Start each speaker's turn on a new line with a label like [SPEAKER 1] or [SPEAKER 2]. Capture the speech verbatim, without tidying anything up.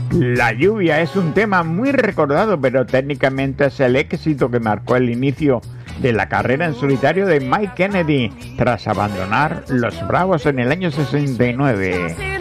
[SPEAKER 1] La lluvia es un tema muy recordado, pero técnicamente es el éxito que marcó el inicio de la carrera en solitario de Mike Kennedy tras abandonar los Bravos en el año sesenta y nueve.